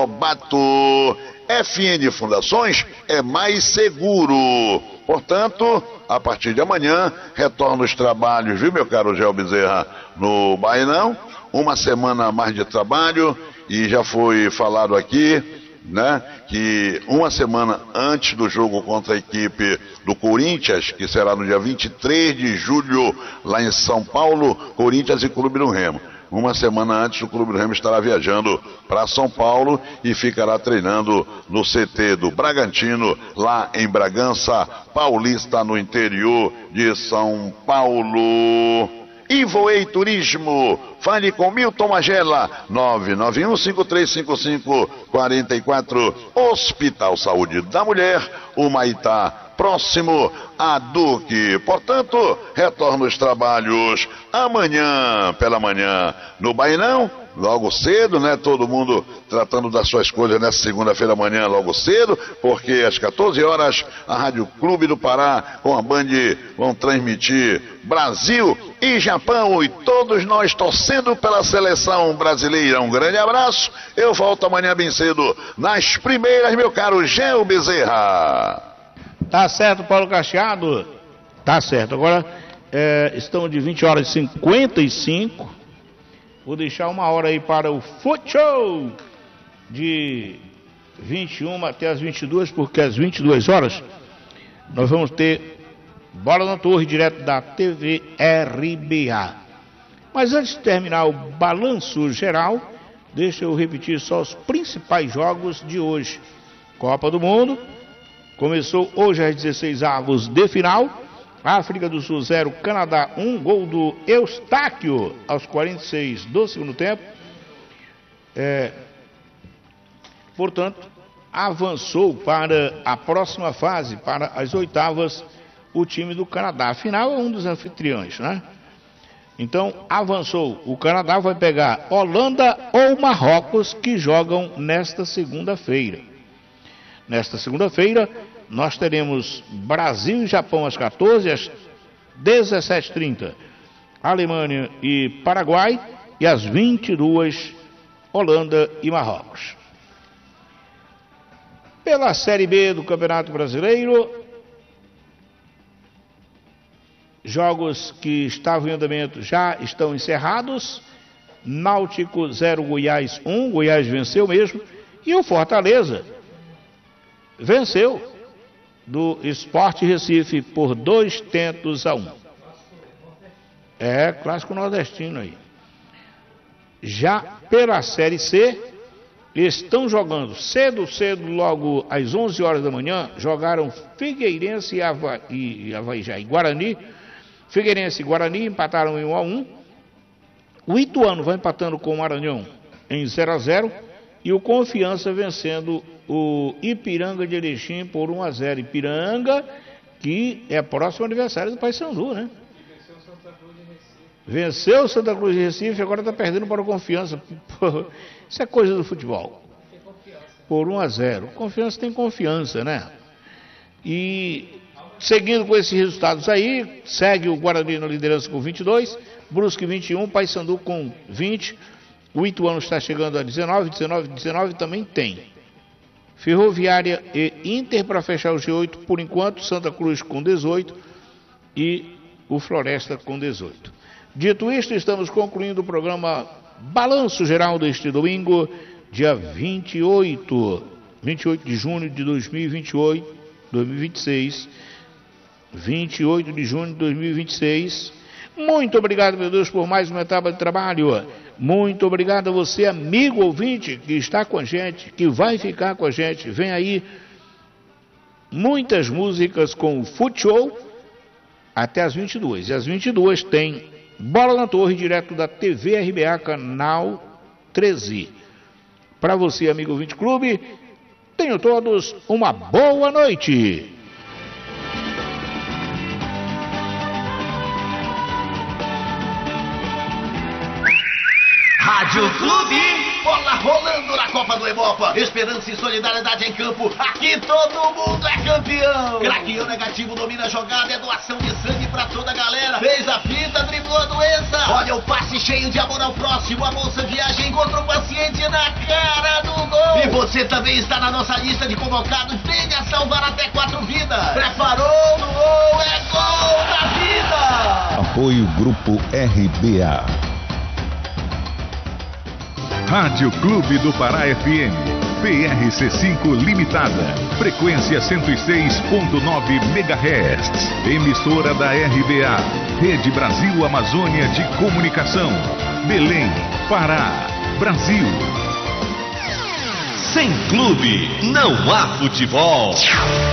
Lobato. F N Fundações é mais seguro. Portanto, a partir de amanhã, retorna os trabalhos, viu, meu caro Gel Bezerra, no Bainão. Uma semana a mais de trabalho, e já foi falado aqui, né, que uma semana antes do jogo contra a equipe do Corinthians, que será no dia vinte e três de julho, lá em São Paulo, Corinthians e Clube do Remo. Uma semana antes, o Clube do Remo estará viajando para São Paulo e ficará treinando no C T do Bragantino, lá em Bragança Paulista, no interior de São Paulo. Ivoei Turismo, fale com Milton Magela, nove nove um, cinco três cinco cinco, quatro quatro. Hospital Saúde da Mulher, Humaitá, próximo a Duque. Portanto, retorna os trabalhos amanhã pela manhã no Bainão, logo cedo, né? Todo mundo tratando das suas coisas nessa segunda-feira amanhã, logo cedo, porque às quatorze horas a Rádio Clube do Pará com a Band vão transmitir Brasil e Japão, e todos nós torcendo pela seleção brasileira. Um grande abraço, eu volto amanhã bem cedo nas primeiras, meu caro Gel Bezerra. Tá certo, Paulo Cacheado? Tá certo. Agora, é, estão de vinte horas e cinquenta e cinco. Vou deixar uma hora aí para o Fute Show de vinte e uma até as vinte e duas, porque às vinte e duas horas nós vamos ter Bola na Torre, direto da T V R B A. Mas antes de terminar o balanço geral, deixa eu repetir só os principais jogos de hoje. Copa do Mundo, começou hoje às dezesseis avos de final. África do Sul zero, Canadá um, gol do Eustáquio aos quarenta e seis do segundo tempo. É, portanto, avançou para a próxima fase, para as oitavas, o time do Canadá. Afinal, é um dos anfitriões, né? Então, avançou. O Canadá vai pegar Holanda ou Marrocos, que jogam nesta segunda-feira. Nesta segunda-feira, nós teremos Brasil e Japão às quatorze, às dezessete e trinta, Alemanha e Paraguai, e às vinte e duas, Holanda e Marrocos. Pela Série B do Campeonato Brasileiro, jogos que estavam em andamento já estão encerrados. Náutico zero, Goiás um, Goiás venceu mesmo, e o Fortaleza venceu do Sport Recife por dois tentos a um. É, clássico nordestino aí. Já pela Série C, estão jogando cedo, cedo, logo às onze horas da manhã, jogaram Figueirense e Havaí, e, Havaí já, e Guarani. Figueirense e Guarani empataram em um a um. O Ituano vai empatando com o Maranhão em zero a zero. E o Confiança vencendo o Ipiranga de Erechim por um a zero. Ipiranga, que é próximo aniversário do Paysandu, né? Venceu o Santa Cruz de Recife, agora está perdendo para o Confiança. Isso é coisa do futebol. Por um a zero. Confiança tem confiança, né? E seguindo com esses resultados aí, segue o Guarani na liderança com vinte e dois, Brusque vinte e um, Paysandu com vinte, o Ituano está chegando a dezenove, dezenove, dezenove também tem. Ferroviária e Inter para fechar o G oito por enquanto, Santa Cruz com dezoito e o Floresta com dezoito. Dito isto, estamos concluindo o programa Balanço Geral deste domingo, dia vinte e oito, vinte e oito de junho de dois mil e vinte e oito, dois mil e vinte e seis. vinte e oito de junho de dois mil e vinte e seis. Muito obrigado, meu Deus, por mais uma etapa de trabalho. Muito obrigado a você, amigo ouvinte, que está com a gente, que vai ficar com a gente. Vem aí muitas músicas com o Futebol até as vinte e duas. E às vinte e duas tem Bola na Torre, direto da T V R B A, canal treze. Para você, amigo ouvinte clube, tenham todos uma boa noite. Rádio Clube, bola rolando na Copa do Hemopa, esperança e solidariedade em campo, aqui todo mundo é campeão. Craqueão negativo domina a jogada, é doação de sangue pra toda a galera, fez a fita, driblou a doença, olha o passe cheio de amor ao próximo, a moça viaja, encontra o paciente na cara do gol. E você também está na nossa lista de convocados, venha salvar até quatro vidas, preparou, doou, é gol da vida. Apoio Grupo R B A. Rádio Clube do Pará F M, P R C cinco Limitada, frequência cento e seis ponto nove megahertz, emissora da R B A, Rede Brasil Amazônia de Comunicação, Belém, Pará, Brasil. Sem clube, não há futebol.